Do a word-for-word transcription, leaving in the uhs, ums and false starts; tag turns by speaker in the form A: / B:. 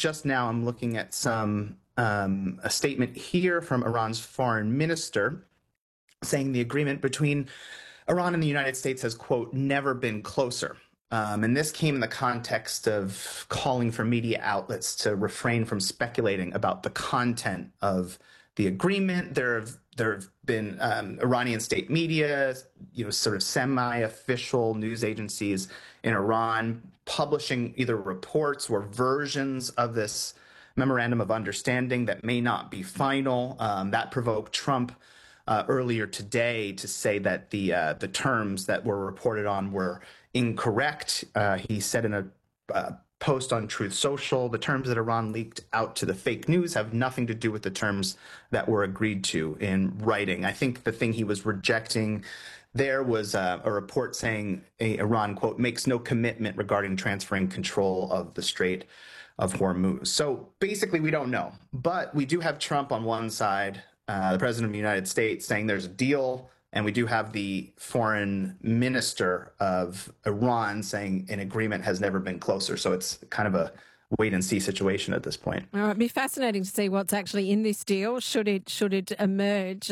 A: just now I'm looking at some um, a statement here from Iran's foreign minister saying the agreement between Iran and the United States has, quote, never been closer. Um, and this came in the context of calling for media outlets to refrain from speculating about the content of the agreement. There have there have been um, Iranian state media, you know, sort of semi-official news agencies in Iran publishing either reports or versions of this memorandum of understanding that may not be final. Um, that provoked Trump Uh, earlier today to say that the uh, the terms that were reported on were incorrect. Uh, he said in a uh, post on Truth Social, the terms that Iran leaked out to the fake news have nothing to do with the terms that were agreed to in writing. I think the thing he was rejecting there was uh, a report saying a, Iran, quote, makes no commitment regarding transferring control of the Strait of Hormuz. So basically, we don't know. But we do have Trump on one side, Uh, the president of the United States, saying there's a deal, and we do have the foreign minister of Iran saying an agreement has never been closer. So it's kind of a wait and see situation at this point.
B: Well, it'd be fascinating to see what's actually in this deal, should it should it emerge.